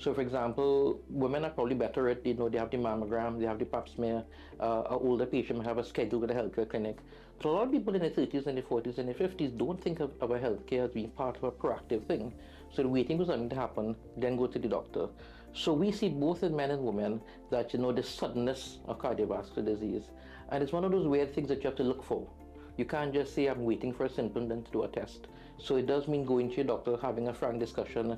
So, for example, women are probably better at, they have the mammogram, they have the pap smear. An older patient might have a schedule with a healthcare clinic. But a lot of people in their 30s and their 40s and their 50s don't think of our healthcare as being part of a proactive thing. So they're waiting for something to happen, then go to the doctor. So we see both in men and women that, the suddenness of cardiovascular disease. And it's one of those weird things that you have to look for. You can't just say, I'm waiting for a symptom, then to do a test. So it does mean going to your doctor, having a frank discussion.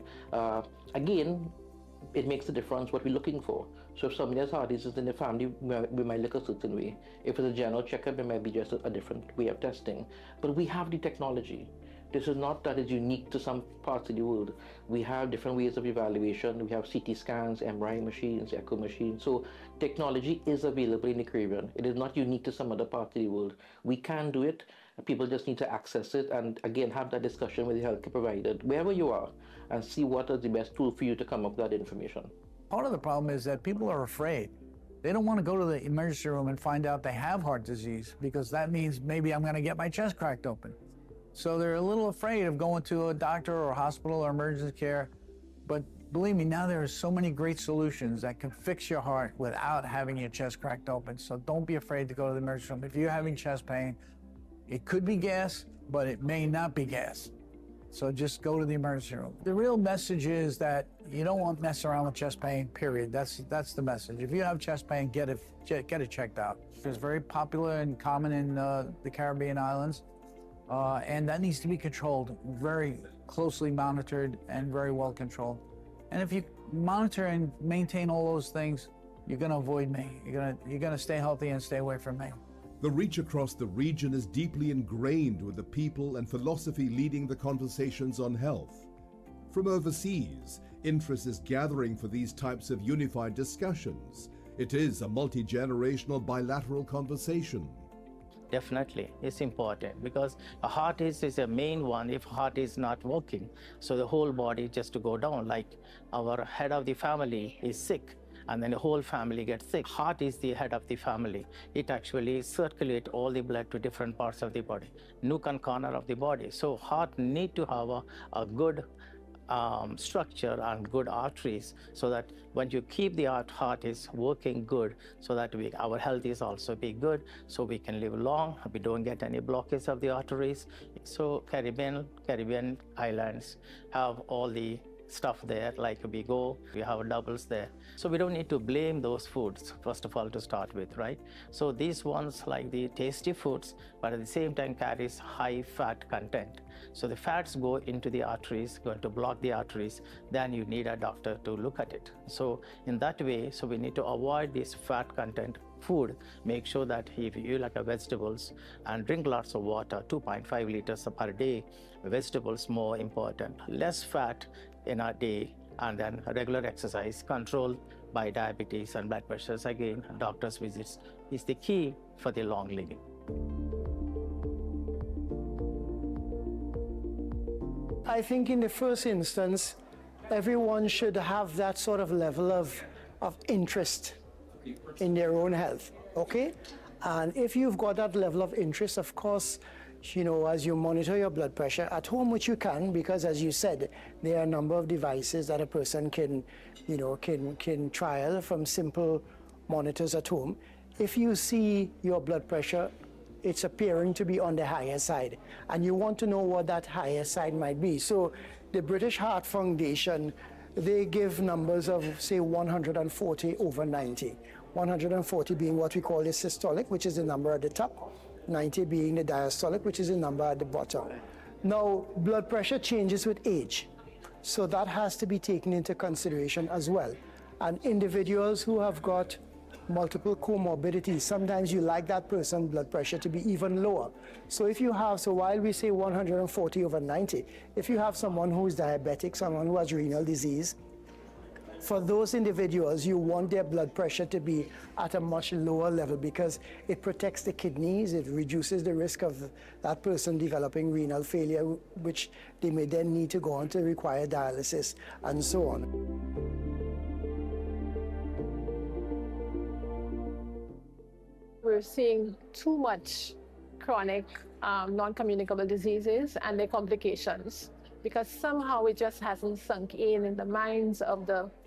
Again, it makes a difference what we're looking for. So if somebody has heart disease in the family, we might look a certain way. If it's a general checkup, it might be just a different way of testing. But we have the technology. This is not that it's unique to some parts of the world. We have different ways of evaluation. We have CT scans, MRI machines, echo machines. So technology is available in the Caribbean. It is not unique to some other part of the world. We can do it. People just need to access it and again have that discussion with the healthcare provider, wherever you are, and see what is the best tool for you to come up with that information. Part of the problem is that people are afraid. They don't want to go to the emergency room and find out they have heart disease because that means maybe I'm going to get my chest cracked open. So they're a little afraid of going to a doctor or a hospital or emergency care. But believe me, now there are so many great solutions that can fix your heart without having your chest cracked open. So don't be afraid to go to the emergency room. If you're having chest pain, it could be gas, but it may not be gas. So just go to the emergency room. The real message is that you don't want to mess around with chest pain, period. That's the message. If you have chest pain, get it checked out. It's very popular and common in the Caribbean islands. And that needs to be controlled, very closely monitored and very well controlled. And if you monitor and maintain all those things, you're going to avoid me. You're going to stay healthy and stay away from me. The reach across the region is deeply ingrained with the people and philosophy leading the conversations on health. From overseas, interest is gathering for these types of unified discussions. It is a multi-generational bilateral conversation. Definitely, it's important because a heart is a main one if heart is not working. So the whole body just to go down, like our head of the family is sick and then the whole family gets sick. Heart is the head of the family. It actually circulates all the blood to different parts of the body, nook and corner of the body. So heart need to have a good structure and good arteries so that when you keep the heart is working good so that our health is also be good so we can live long, we don't get any blockage of the arteries. So Caribbean islands have all the stuff there, like we have doubles there. So we don't need to blame those foods, first of all, to start with, right? So these ones like the tasty foods, but at the same time carries high fat content. So the fats go into the arteries, going to block the arteries, then you need a doctor to look at it. So in that way, so we need to avoid this fat content food. Make sure that if you like vegetables and drink lots of water, 2.5 liters per day, vegetables more important, less fat in a day, and then regular exercise controlled by diabetes and blood pressures. Again, doctor's visits is the key for the long living. I think in the first instance, everyone should have that sort of level of interest in their own health, okay? And if you've got that level of interest, of course, as you monitor your blood pressure at home, which you can, because as you said, there are a number of devices that a person can trial from simple monitors at home. If you see your blood pressure, it's appearing to be on the higher side, and you want to know what that higher side might be. So the British Heart Foundation, they give numbers of, say, 140 over 90. 140 being what we call the systolic, which is the number at the top, 90 being the diastolic, which is the number at the bottom. Now, blood pressure changes with age, so that has to be taken into consideration as well. And individuals who have got multiple comorbidities, sometimes you like that person's blood pressure to be even lower. So if you have, while we say 140 over 90, if you have someone who is diabetic, someone who has renal disease, for those individuals, you want their blood pressure to be at a much lower level because it protects the kidneys, it reduces the risk of that person developing renal failure, which they may then need to go on to require dialysis and so on. We're seeing too much chronic non-communicable diseases and their complications because somehow it just hasn't sunk in the minds of the